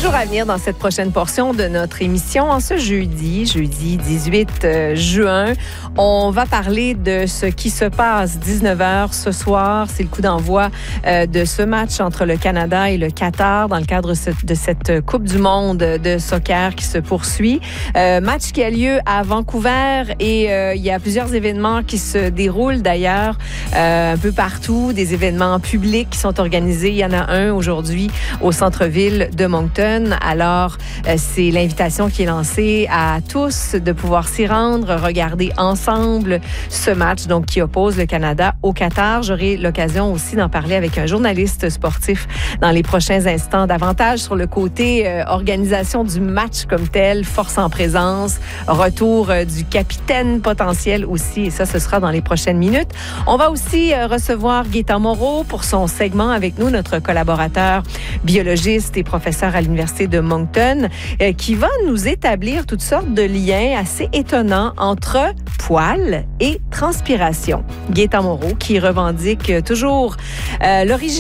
Toujours à venir dans cette prochaine portion de notre émission. En ce jeudi 18 juin, on va parler de ce qui se passe 19h ce soir. C'est le coup d'envoi de ce match entre le Canada et le Qatar dans le cadre de cette Coupe du monde de soccer qui se poursuit. Match qui a lieu à Vancouver et il y a plusieurs événements qui se déroulent d'ailleurs un peu partout. Des événements publics qui sont organisés. Il y en a un aujourd'hui au centre-ville de Moncton. Alors, c'est l'invitation qui est lancée à tous de pouvoir s'y rendre, regarder ensemble ce match donc qui oppose le Canada au Qatar. J'aurai l'occasion aussi d'en parler avec un journaliste sportif dans les prochains instants. Davantage sur le côté organisation du match comme tel, force en présence, retour du capitaine potentiel aussi. Et ça, ce sera dans les prochaines minutes. On va aussi recevoir Gaétan Moreau pour son segment avec nous, notre collaborateur biologiste et professeur à l'Université de Moncton, qui va nous établir toutes sortes de liens assez étonnants entre poils et transpiration. Gaétan Moreau, qui revendique toujours l'origine